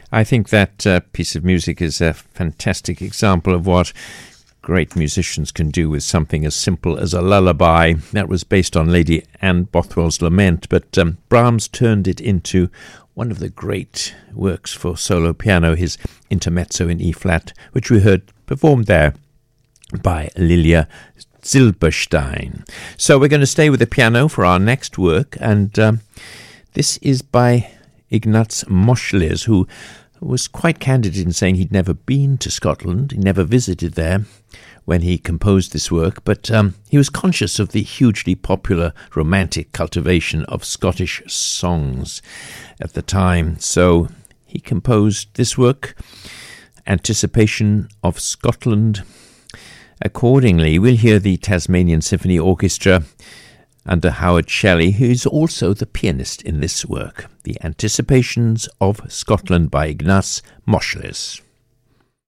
I think that piece of music is a fantastic example of what great musicians can do with something as simple as a lullaby. That was based on Lady Anne Bothwell's Lament, but Brahms turned it into one of the great works for solo piano, his Intermezzo in E-flat, which we heard performed there by Lilia Zilberstein. So we're going to stay with the piano for our next work, and this is by Ignaz Moscheles, who was quite candid in saying he'd never been to Scotland, he never visited there when he composed this work, but he was conscious of the hugely popular romantic cultivation of Scottish songs at the time. So he composed this work, Anticipation of Scotland. Accordingly, we'll hear the Tasmanian Symphony Orchestra under Howard Shelley, who is also the pianist in this work, The Anticipations of Scotland by Ignaz Moscheles.